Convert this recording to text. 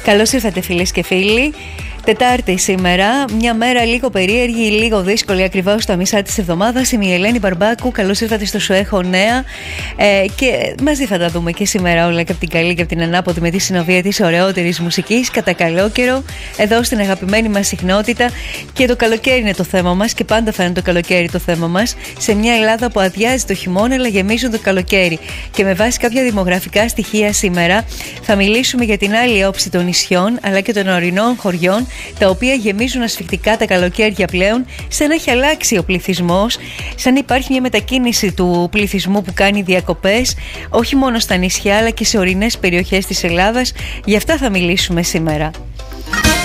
Καλώς ήρθατε φίλες και φίλοι. Τετάρτη σήμερα, μια μέρα λίγο περίεργη, λίγο δύσκολη, ακριβώς στα μισά της εβδομάδας. Είμαι η Ελένη Μπαρμπάκου, καλώς ήρθατε στο Σου Έχω Νέα και μαζί θα τα δούμε και σήμερα όλα και από την καλή και από την ανάποδη με τη συνοδεία της ωραιότερης μουσικής κατά καλό καιρό εδώ στην αγαπημένη μας συχνότητα. Και το καλοκαίρι είναι το θέμα μας και πάντα θα είναι το καλοκαίρι το θέμα μας, σε μια Ελλάδα που αδειάζει το χειμώνα αλλά γεμίζουν το καλοκαίρι. Και με βάση κάποια δημογραφικά στοιχεία σήμερα θα μιλήσουμε για την άλλη όψη των νησιών αλλά και των ορεινών χωριών, τα οποία γεμίζουν ασφικτικά τα καλοκαίρια πλέον, σαν να έχει αλλάξει ο πληθυσμός, σαν υπάρχει μια μετακίνηση του πληθυσμού που κάνει διακοπές, όχι μόνο στα νησιά αλλά και σε ορεινές περιοχές της Ελλάδας. Γι' αυτά θα μιλήσουμε σήμερα.